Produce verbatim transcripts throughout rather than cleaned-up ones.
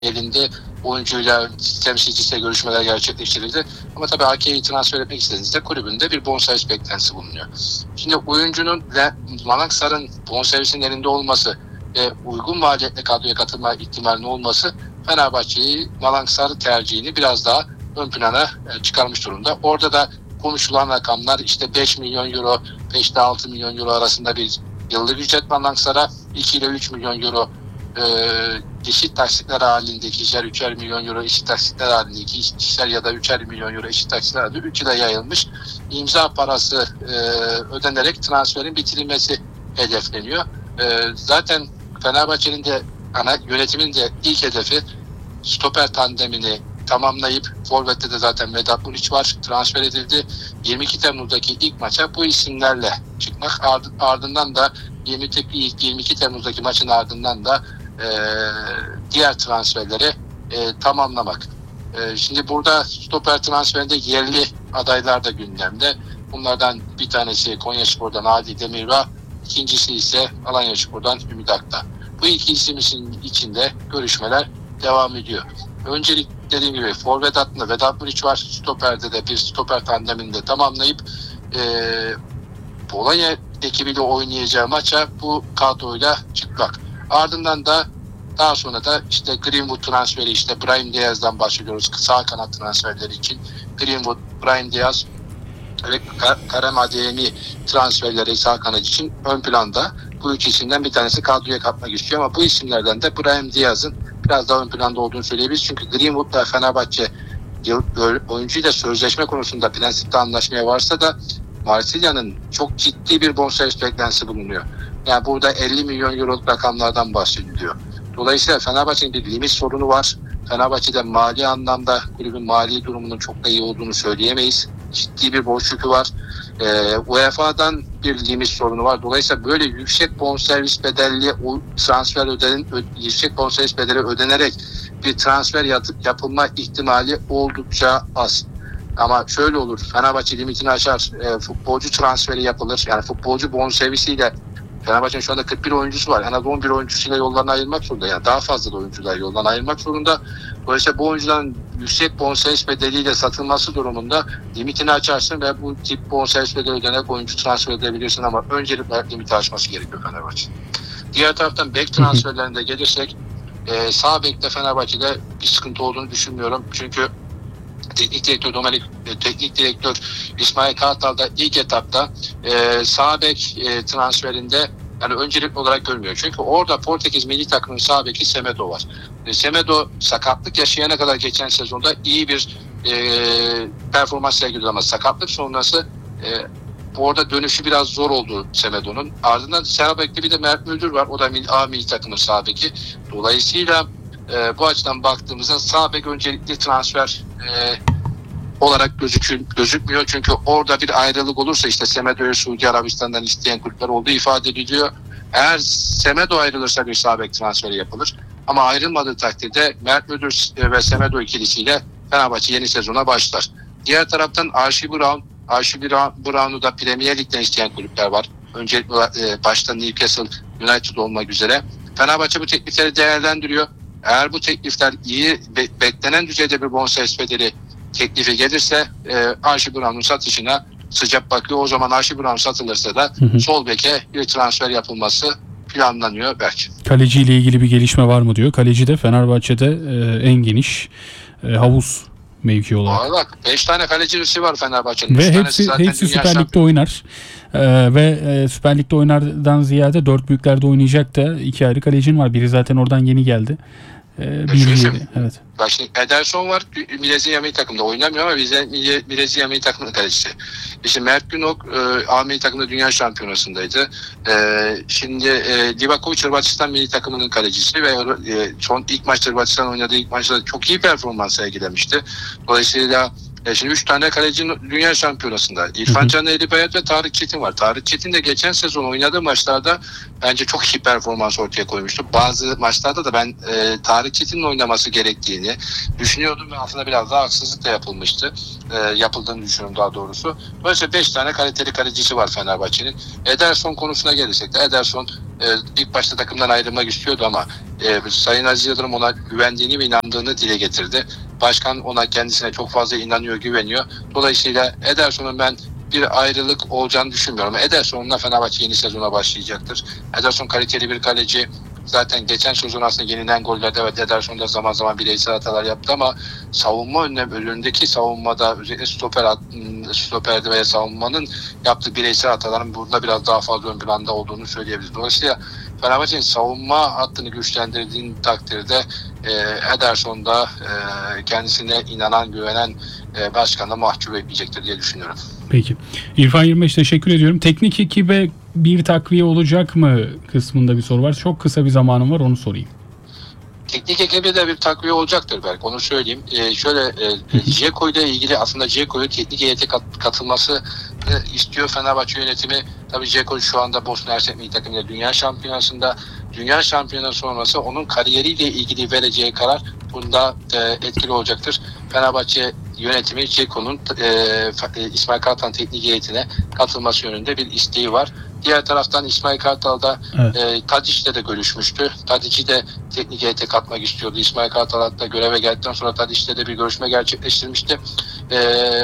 elinde oyuncuyla temsilcisiyle görüşmeler gerçekleştirildi. Ama tabii A K'yi transfer etmek istediğinizde kulübünde bir bonservis beklentisi bulunuyor. Şimdi oyuncunun ve Malangsar'ın bonservisinin elinde olması ve uygun maliyetle kadroya katılma ihtimalinin olması Fenerbahçe'yi Malangsar tercihini biraz daha ön plana çıkarmış durumda. Orada da konuşulan rakamlar işte beş milyon euro, beş ile altı milyon euro arasında bir yıllık ücret Malangsar'a, iki ile üç milyon euro e, eşit taksitler halinde, ikişer üçer milyon euro eşit taksitler halinde, ikişer ya da üçer milyon euro eşit taksitler halinde üç yıla yayılmış imza parası e, ödenerek transferin bitirilmesi hedefleniyor. E, zaten Fenerbahçe'nin de ana yönetimin de ilk hedefi stoper tandemini tamamlayıp, forvette de zaten Vedat Muriç var, transfer edildi. yirmi iki Temmuz'daki ilk maça bu isimlerle çıkmak, ardından da yirmi iki Temmuz'daki maçın ardından da e, diğer transferleri e, tamamlamak. E, şimdi burada stoper transferinde yerli adaylar da gündemde. Bunlardan bir tanesi Konyaspor'dan Adi Demirağ, ikincisi ise Alanyaspor'dan Ümit Akta. Bu iki isim içinde görüşmeler devam ediyor. Öncelik dediğim gibi forvet hattında Vedat Muriç var. Stoper'de de bir stoper tandemini de tamamlayıp e, Polonya ekibiyle oynayacağı maça bu kadroyla çıkmak. Ardından da daha sonra da işte Greenwood transferi, işte Brahim Diaz'dan bahsediyoruz. Sağ kanat transferleri için Greenwood, Brahim Diaz ve Kerem Adeyemi transferleri sağ kanat için ön planda. Bu üç isimden bir tanesi kadroya katmak istiyor ama bu isimlerden de Brahim Diaz'ın biraz daha ön planda olduğunu söyleyebiliriz. Çünkü Greenwood'la Fenerbahçe oyuncuyla sözleşme konusunda prensipte anlaşmaya varsa da Marsilya'nın çok ciddi bir bonservis beklentisi bulunuyor. Yani burada elli milyon euroluk rakamlardan bahsediliyor. Dolayısıyla Fenerbahçe'nin bir limit sorunu var. Fenerbahçe'de mali anlamda kulübün mali durumunun çok da iyi olduğunu söyleyemeyiz. Ciddi bir borç yükü var. Ee, U E F A'dan bir limit sorunu var. Dolayısıyla böyle yüksek bonservis bedelli transfer öden, yüksek bonservis bedeli ödenerek bir transfer yatıp yapılma ihtimali oldukça az. Ama şöyle olur. Fenerbahçe limitini aşar. E, futbolcu transferi yapılır. Yani futbolcu bonservisiyle Fenerbahçe'nin şu anda kırk bir oyuncusu var. En az on bir oyuncusuyla yollarını ayırmak zorunda. Yani daha fazla da oyuncular yoldan ayırmak zorunda. Dolayısıyla bu oyuncuların yüksek bonservis bedeliyle satılması durumunda limitini açarsın ve bu tip bonservis bedeli ödenerek oyuncu transfer edebilirsin ama öncelikle limiti aşması gerekiyor Fenerbahçe. Diğer taraftan bek transferlerinde gelirsek e, sağ bekte Fenerbahçe'de bir sıkıntı olduğunu düşünmüyorum. Çünkü Teknik direktör Domenik, teknik direktör İsmail Kartal da ilk etapta e, sağ bek e, transferinde yani öncelikli olarak görmüyor. Çünkü orada Portekiz milli takımının sağ beki Semedo var. E, Semedo sakatlık yaşayana kadar geçen sezonda iyi bir e, performans sergiledi ama sakatlık sonrası e, orada dönüşü biraz zor oldu Semedo'nun. Ardından sağ bekte bir de Mert Müldür var. O da A milli takımın sağ beki. Dolayısıyla e, bu açıdan baktığımızda sağ bek öncelikli transfer e, olarak gözükü, gözükmüyor. Çünkü orada bir ayrılık olursa işte Semedo'yu Suudi Arabistan'dan isteyen kulüpler olduğu ifade ediliyor. Eğer Semedo ayrılırsa bir sağ bek transferi yapılır. Ama ayrılmadığı takdirde Mert Müldür ve Semedo ikilisiyle Fenerbahçe yeni sezona başlar. Diğer taraftan Archie Brown, Archie Brown'u da Premier Lig'den isteyen kulüpler var. Öncelikle e, başta Newcastle United olmak üzere. Fenerbahçe bu teklifleri değerlendiriyor. Eğer bu teklifler iyi, be- beklenen düzeyde bir bonservis bedeli teklifi gelirse e, Archie Brown'un satışına sıcak bakıyor. O zaman Archie Brown satılırsa da hı hı. sol beke bir transfer yapılması planlanıyor belki. Kaleci ile ilgili bir gelişme var mı diyor. Kaleci de Fenerbahçe'de e, en geniş e, havuz mevki olarak. Bak beş tane kalecisi var Fenerbahçe'nin. Ve hepsi, hepsi Süper Lig'de oynar. Ee, ve e, Süper Lig'de oynardan ziyade dört büyüklerde oynayacak da iki ayrı kalecin var. Biri zaten oradan yeni geldi. Ee, Şimdi, evet. Bak şimdi Ederson var. Brezilya milli takımda oynamıyor ama bize Brezilya milli takımının kalecisi. İşte Mert Günok e, A milli takımda dünya şampiyonasındaydı. E, şimdi e, Livakovic Hırvatistan milli takımının kalecisi ve e, son ilk maçta Hırvatistan oynadığı ilk maçta çok iyi performans sergilemişti. Dolayısıyla E şimdi üç tane kaleci dünya şampiyonasında. İrfan Can Eğribayat ve Tarık Çetin var. Tarık Çetin de geçen sezon oynadığı maçlarda bence çok iyi performans ortaya koymuştu. Bazı maçlarda da ben e, Tarık Çetin'in oynaması gerektiğini düşünüyordum ve aslında biraz daha haksızlık da yapılmıştı. E, yapıldığını düşünüyorum daha doğrusu. Böylece beş tane kaliteli kalecisi var Fenerbahçe'nin. Ederson konusuna gelirsek de Ederson e, ilk başta takımdan ayrılmak istiyordu ama e, Sayın Aziz Yıldırım ona güvendiğini ve inandığını dile getirdi. Başkan ona kendisine çok fazla inanıyor, güveniyor. Dolayısıyla Ederson'un ben bir ayrılık olacağını düşünmüyorum. Ederson'la Fenerbahçe yeni sezona başlayacaktır. Ederson kaliteli bir kaleci. Zaten geçen sezon aslında yenilen gollerde evet Ederson da zaman zaman bireysel hatalar yaptı ama savunma önüne, önündeki savunmada özellikle stoper, stoperde veya savunmanın yaptığı bireysel hataların burada biraz daha fazla ön planda olduğunu söyleyebiliriz. Dolayısıyla Fenerbahçe'nin savunma hattını güçlendirdiğin takdirde e, Ederson da e, kendisine inanan, güvenen e, başkanla mahcup etmeyecektir diye düşünüyorum. Peki. İrfan yirmi beş teşekkür ediyorum. Teknik ekibe bir takviye olacak mı kısmında bir soru var. Çok kısa bir zamanım var, onu sorayım. Teknik ekibe de bir takviye olacaktır belki, onu söyleyeyim. Ee, şöyle e, Dzeko ile ilgili aslında Dzeko'yu teknik heyete kat, katılması e, istiyor Fenerbahçe yönetimi. Tabii Dzeko şu anda Bosna Hersek milli takımıyla dünya şampiyonasında. Dünya şampiyonası sonrası onun kariyeriyle ilgili vereceği karar bunda e, etkili olacaktır. Fenerbahçe yönetimi Dzeko'nun e, e, İsmail Kartal teknik heyetine katılması yönünde bir isteği var. Diğer taraftan İsmail Kartal da evet. e, Tadic'le de görüşmüştü. Tadic'i de teknik heyete katmak istiyordu. İsmail Kartal hatta göreve geldikten sonra Tadic'le de bir görüşme gerçekleştirmişti. E,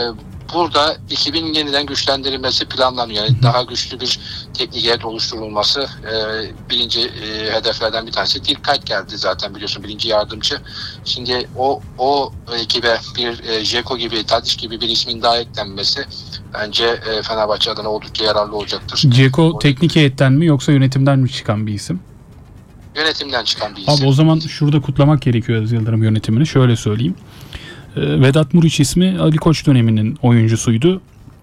burada ekibin yeniden güçlendirilmesi planlanıyor. Yani daha güçlü bir teknik heyet oluşturulması e, birinci e, hedeflerden bir tanesi. Dikkat geldi zaten biliyorsun, birinci yardımcı. Şimdi o o ekibe bir e, Dzeko gibi, Tadic gibi bir ismin daha eklenmesi bence e, Fenerbahçe adına oldukça yararlı olacaktır. Dzeko teknik heyetten mi yoksa yönetimden mi çıkan bir isim? Yönetimden çıkan bir isim. Abi o zaman şurada kutlamak gerekiyor Aziz Yıldırım yönetimini. Şöyle söyleyeyim. Vedat Muriç ismi Ali Koç döneminin oyuncusuydu.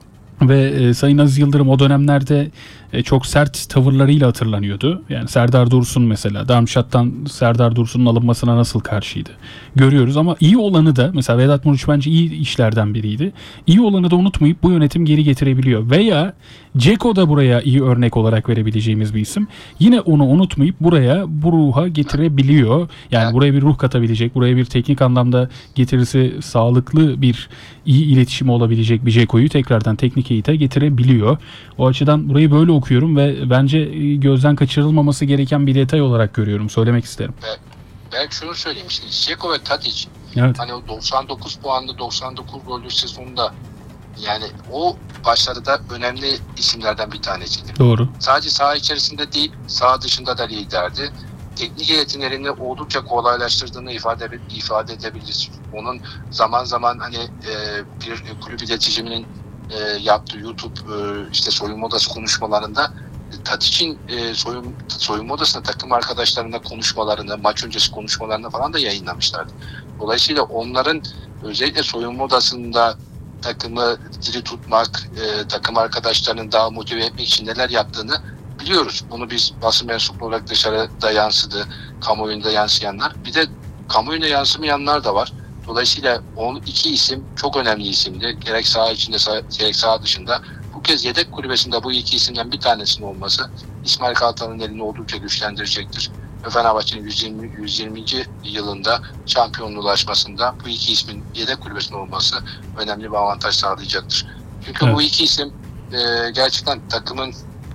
Ve e, Sayın Aziz Yıldırım o dönemlerde e, çok sert tavırlarıyla hatırlanıyordu. Yani Serdar Dursun mesela. Darmstadt'tan Serdar Dursun'un alınmasına nasıl karşıydı görüyoruz ama iyi olanı da mesela Vedat Muriç bence iyi işlerden biriydi. İyi olanı da unutmayıp bu yönetim geri getirebiliyor. Veya Dzeko da buraya iyi örnek olarak verebileceğimiz bir isim. Yine onu unutmayıp buraya bu ruha getirebiliyor. Yani buraya bir ruh katabilecek, buraya bir teknik anlamda getirisi sağlıklı bir iyi iletişim olabilecek bir Dzeko'yu tekrardan teknik heyete getirebiliyor. O açıdan burayı böyle okuyorum ve bence gözden kaçırılmaması gereken bir detay olarak görüyorum. Söylemek isterim. Belki şunu söyleyeyim, işte Dzeko ve Tadic evet. Hani o doksan dokuz puanlı doksan dokuz gollü sezonunda yani o başlarda önemli isimlerden bir tanesiydi. Doğru. Sadece saha içerisinde değil, saha dışında da liderdi. Teknik heyetin elini oldukça kolaylaştırdığını ifade ifade edebiliriz. Onun zaman zaman hani e, bir kulüp iletişiminin e, yaptığı YouTube e, işte soyunma odası konuşmalarında Tadic'in e, soyun, soyunma odasında takım arkadaşlarına konuşmalarını, maç öncesi konuşmalarını falan da yayınlamışlardı. Dolayısıyla onların özellikle soyunma odasında takımı diri tutmak, e, takım arkadaşlarının daha motive etmek için neler yaptığını biliyoruz. Bunu biz basın mensuplu olarak dışarıda yansıdı, kamuoyunda yansıyanlar. Bir de kamuoyuna yansımayanlar da var. Dolayısıyla on iki isim çok önemli isimdi. Gerek saha içinde gerek saha dışında. Bu kez yedek kulübesinde bu iki isimden bir tanesinin olması İsmail Kartal'ın elini oldukça güçlendirecektir. Ve Fenerbahçe'nin yüz yirmi, yüz yirminci yılında şampiyonluğa ulaşmasında bu iki ismin yedek kulübesinde olması önemli bir avantaj sağlayacaktır. Çünkü evet. bu iki isim e, gerçekten takımın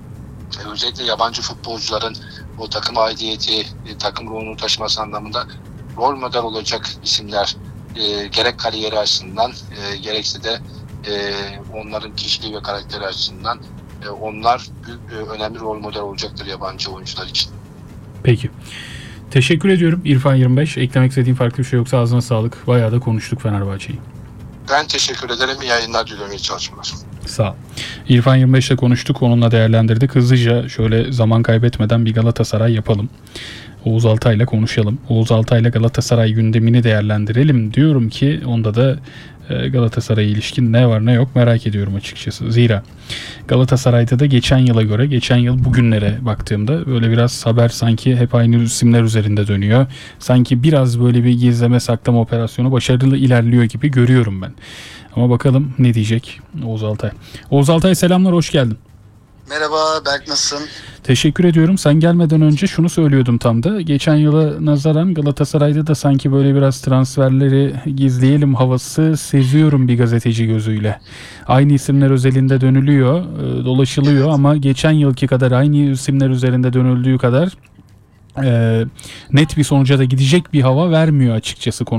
e, özellikle yabancı futbolcuların o takım aidiyeti, e, takım ruhunu taşıması anlamında rol model olacak isimler. E, gerek kariyeri açısından e, gerekse de e, onların kişiliği ve karakteri açısından e, onlar büyük, e, önemli rol model olacaktır yabancı oyuncular için. Peki. Teşekkür ediyorum İrfan yirmi beş. Eklemek istediğin farklı bir şey yoksa ağzına sağlık. Bayağı da konuştuk Fenerbahçe'yi. Ben teşekkür ederim. İyi yayınlar diliyorum. İyi çalışmalar. Sağ ol. İrfan yirmi beş ile konuştuk. Onunla değerlendirdik. Hızlıca şöyle zaman kaybetmeden bir Galatasaray yapalım. Oğuz Altay ile konuşalım. Oğuz Altay ile Galatasaray gündemini değerlendirelim. Diyorum ki onda da Galatasaray'a ilişkin ne var ne yok merak ediyorum açıkçası. Zira Galatasaray'da da geçen yıla göre, geçen yıl bugünlere baktığımda böyle biraz haber sanki hep aynı isimler üzerinde dönüyor. Sanki biraz böyle bir gizleme saklama operasyonu başarılı ilerliyor gibi görüyorum ben. Ama bakalım ne diyecek Oğuz Altay. Oğuz Altay selamlar, hoş geldin. Merhaba Berk, nasılsın? Teşekkür ediyorum. Sen gelmeden önce şunu söylüyordum tam da. Geçen yıla nazaran Galatasaray'da da sanki böyle biraz transferleri gizleyelim havası seziyorum bir gazeteci gözüyle. Aynı isimler özelinde dönülüyor, e, dolaşılıyor Evet. ama geçen yılki kadar aynı isimler üzerinde dönüldüğü kadar e, net bir sonuca da gidecek bir hava vermiyor açıkçası konu.